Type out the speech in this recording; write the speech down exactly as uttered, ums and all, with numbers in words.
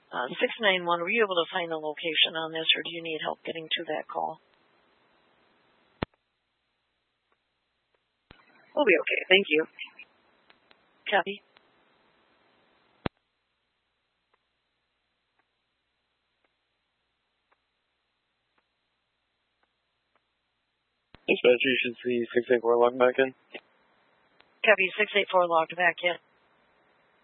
Uh, six nine one, were you able to find the location on this, or do you need help getting to that call? We'll be okay. Thank you. Copy. Dispatch, you should see six eight four log back in. Copy, six eight four logged back in.